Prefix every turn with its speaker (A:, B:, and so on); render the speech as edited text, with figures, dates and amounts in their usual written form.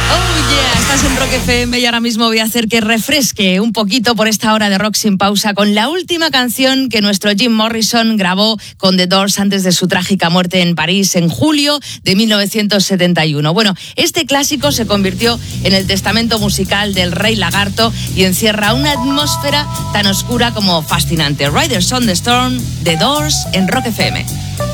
A: Oh yeah, estás en Rock FM y ahora mismo voy a hacer que refresque un poquito por esta hora de Rock sin pausa con la última canción que nuestro Jim Morrison grabó con The Doors antes de su trágica muerte en París en julio de 1971. Bueno, este clásico se convirtió en el testamento musical del Rey Lagarto y encierra una atmósfera tan oscura como fascinante. Riders on the Storm, The Doors en Rock FM.